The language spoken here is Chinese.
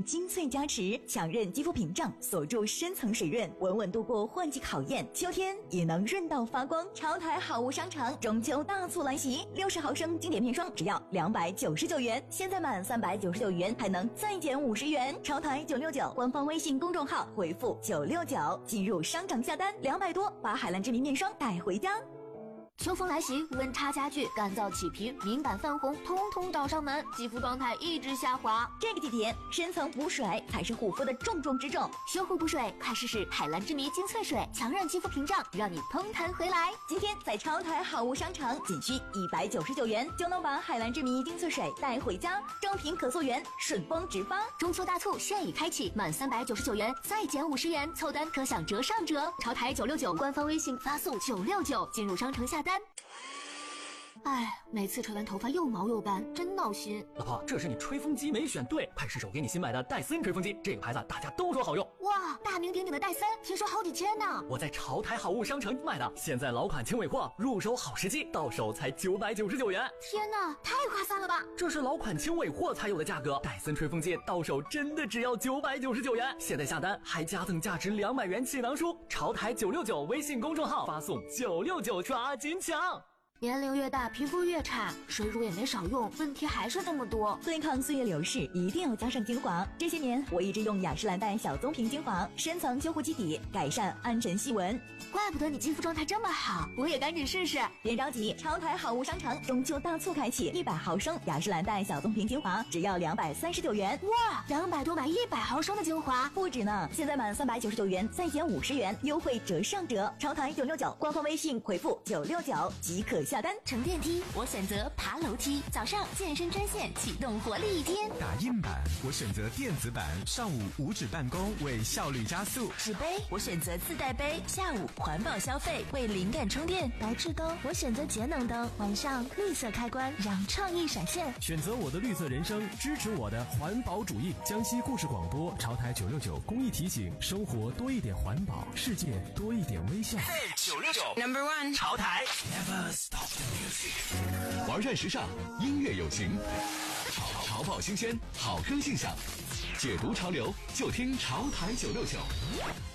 精粹加持，强韧肌肤屏障，锁住深层水润，稳稳度过换季考验，秋天也能润到发光。潮台好物商场中秋大促来袭，60毫升经典面霜只要299元，现在满399元还能再减50元。潮台969官方微信公众号回复969进入商场下单，200多把海蓝之谜面霜带回家。 秋风来袭，温差加剧，干燥起皮、敏感泛红，通通找上门，肌肤状态一直下滑。 这个季节，深层补水才是护肤的重中之重。 修护补水，快试试海蓝之谜精粹水，强韧肌肤屏障，让你嘭弹回来。 今天在潮台好物商场，仅需199元就能把海蓝之谜精粹水带回家，正品可溯源，顺丰直发。 中秋大促现已开启，满399元再减50元，凑单可享折上折。潮台969官方微信发送969进入商城下单。哎，每次吹完头发又毛又干，真闹心。 老婆，这是你吹风机没选对，快试试我给你新买的戴森吹风机，这个牌子大家都说好用。 哇，大名鼎鼎的戴森，听说好几千呢。 我在潮台好物商城买的，现在老款轻尾货，入手好时机，到手才999元。 天哪，太划算了吧！ 这是老款轻尾货才有的价格，戴森吹风机到手真的只要999元。现在下单还加赠价值200元气囊书，潮台969微信公众号发送969抓紧抢。 年龄越大，皮肤越差，水乳也没少用，问题还是这么多。 对抗岁月流逝，一定要加上精华。这些年，我一直用雅诗兰黛小棕瓶精华，深层修护基底，改善暗沉细纹。 怪不得你肌肤状态这么好，我也赶紧试试。 别着急，潮台好物商场中秋大促开启，100毫升雅诗兰黛小棕瓶精华只要239元。 哇，200多买100毫升的精华， 不止呢！现在满399元再减50元，优惠折上折。潮台969官方微信回复969即可下单。 乘电梯，我选择爬楼梯。早上健身专线启动活力一天。 打印版，我选择电子版。上午无纸办公，为效率加速。 纸杯，我选择自带杯。下午环保消费，为灵感充电。白炽灯，我选择节能灯。晚上绿色开关，让创意闪现。 选择我的绿色人生，支持我的环保主义。江西故事广播，潮台969公益提醒：生活多一点环保，世界多一点微笑。 969 No.1 潮台 Never Stop the Music， 玩转时尚，音乐有型，潮爆新鲜，好歌信响，解读潮流，就听潮台969。